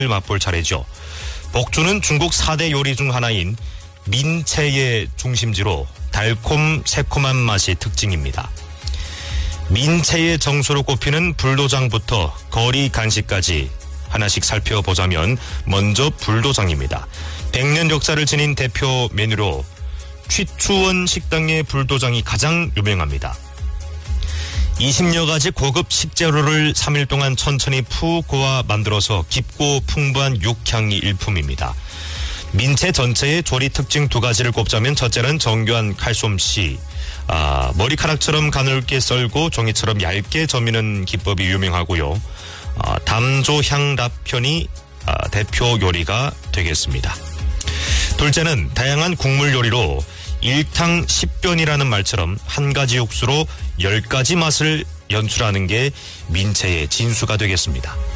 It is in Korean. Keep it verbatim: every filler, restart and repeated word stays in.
맛볼 차례죠. 복주는 중국 사 대 요리 중 하나인 민채의 중심지로 달콤 새콤한 맛이 특징입니다. 민채의 정수로 꼽히는 불도장부터 거리 간식까지 하나씩 살펴보자면 먼저 불도장입니다. 백 년 역사를 지닌 대표 메뉴로 취추원 식당의 불도장이 가장 유명합니다. 이십여 가지 고급 식재료를 삼 일 동안 천천히 푹 고아 만들어서 깊고 풍부한 육향이 일품입니다. 민채 전체의 조리 특징 두 가지를 꼽자면 첫째는 정교한 칼솜씨, 아, 머리카락처럼 가늘게 썰고 종이처럼 얇게 저미는 기법이 유명하고요. 아, 담조향 라편이 아, 대표 요리가 되겠습니다. 둘째는 다양한 국물 요리로 일탕 십변이라는 말처럼 한 가지 육수로 열 가지 맛을 연출하는 게 민채의 진수가 되겠습니다.